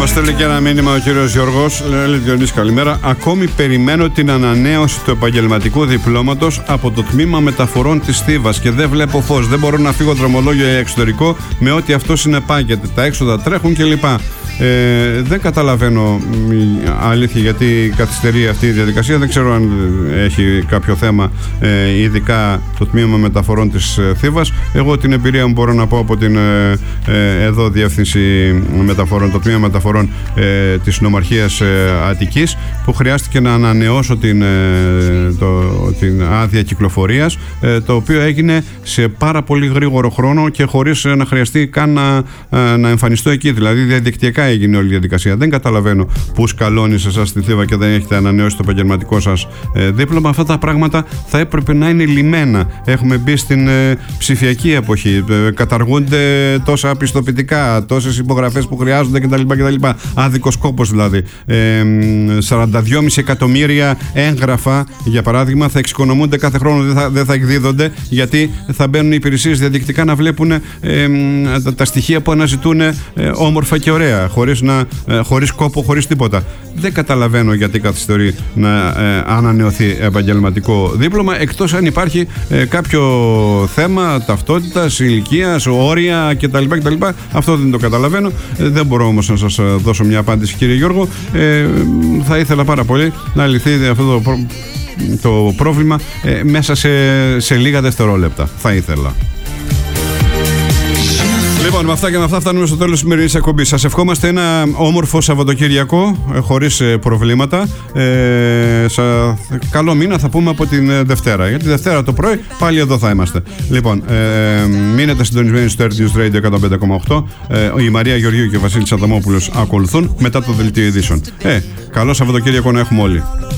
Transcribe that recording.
Μας στέλνει και ένα μήνυμα ο κύριος Γιώργος. Λέει: Διονύση, καλημέρα. Ακόμη περιμένω την ανανέωση του επαγγελματικού διπλώματος από το τμήμα μεταφορών της Θήβας και δεν βλέπω φως. Δεν μπορώ να φύγω δρομολόγιο ή εξωτερικό με ό,τι αυτό συνεπάγεται. Τα έξοδα τρέχουν κλπ. Δεν καταλαβαίνω αλήθεια γιατί καθυστερεί αυτή η διαδικασία. Δεν ξέρω αν έχει κάποιο θέμα ειδικά το τμήμα μεταφορών της Θήβας. Εγώ την εμπειρία μου μπορώ να πω από την εδώ διεύθυνση μεταφορών, το τμήμα μεταφορών της Νομαρχίας Αττικής, που χρειάστηκε να ανανεώσω την άδεια κυκλοφορίας, το οποίο έγινε σε πάρα πολύ γρήγορο χρόνο και χωρίς να χρειαστεί καν να εμφανιστώ εκεί. Δηλαδή διαδικτυακά έγινε όλη η διαδικασία. Δεν καταλαβαίνω που σκαλώνει σε εσάς στη Θήβα και δεν έχετε ανανεώσει το επαγγελματικό σας δίπλωμα. Αυτά τα πράγματα θα έπρεπε να είναι λυμμένα. Έχουμε μπει στην ψηφιακή εποχή. Καταργούνται τόσα πιστοποιητικά, τόσες υπογραφές που χρειάζονται κτλ. Άδικος κόπος δηλαδή. 42,5 εκατομμύρια έγγραφα, για παράδειγμα, θα εξοικονομούνται κάθε χρόνο, δεν θα εκδίδονται, γιατί θα μπαίνουν οι υπηρεσίες διαδικτυκά να βλέπουν τα στοιχεία που αναζητούν όμορφα και ωραία, χωρίς κόπο, χωρίς τίποτα. Δεν καταλαβαίνω γιατί καθυστερεί να ανανεωθεί επαγγελματικό δίπλωμα, εκτός αν υπάρχει κάποιο θέμα ταυτότητας, ηλικίας, όρια κτλ. Αυτό δεν το καταλαβαίνω. Δεν μπορώ όμως να σας δώσω μια απάντηση, κύριε Γιώργο. Θα ήθελα πάρα πολύ να λυθεί αυτό το πρόβλημα μέσα σε λίγα δευτερόλεπτα. Θα ήθελα. Λοιπόν, με αυτά και με αυτά φτάνουμε στο τέλος της σημερινής εκπομπής. Σας ευχόμαστε ένα όμορφο Σαββατοκυριακό, χωρίς προβλήματα. Καλό μήνα θα πούμε από την Δευτέρα. Γιατί Δευτέρα το πρωί πάλι εδώ θα είμαστε. Λοιπόν, μείνετε συντονισμένοι στο News Radio 105,8. Η Μαρία Γεωργίου και ο Βασίλης Αδαμόπουλος ακολουθούν μετά το δελτίο ειδήσεων. Καλό Σαββατοκύριακο να έχουμε όλοι.